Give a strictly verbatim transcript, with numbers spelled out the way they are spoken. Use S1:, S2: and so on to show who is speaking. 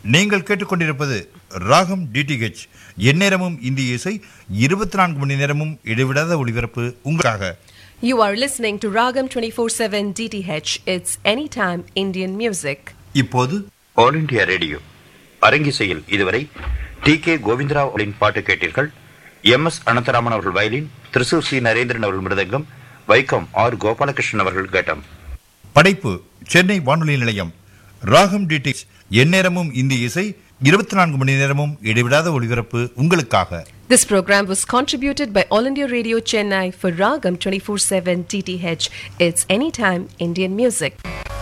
S1: நீங்கள் கேட்டுக்கொண்டிருப்பது ராகம் டிடிஹெச், எந்நேரமும் இந்திய இசை, இருபத்தி நான்கு மணி நேரமும் இடைவிடாத ஒளிபரப்பு உங்களுக்காக.
S2: You are listening to Ragam twenty-four seven D T H. It's anytime Indian music.
S1: இப்போது
S3: ஆல் இண்டியா ரேடியோ அரங்கிசையில் இதுவரை டி கே கோவிந்தராவ் அவர்களின் பாட்டு கேட்டீர்கள். எம் எஸ் அனந்தராமன் அவர்கள் வயலின், திருசூர் சி நரேந்திரன் அவர்கள் மிருதங்கம், வைக்கம் ஆர் கோபாலகிருஷ்ணன் அவர்கள் கட்டம்.
S1: படைப்பு சென்னை வானொலி நிலையம். ராகம் டிடிஹெச், எந்நேரமும் இந்திய இசை, இருபத்தி நான்கு மணி நேரமும் இடைவிடாத ஒளிபரப்பு உங்களுக்காக.
S2: This program was contributed by All India Radio Chennai for Ragam twenty-four seven D T H. It's anytime Indian music.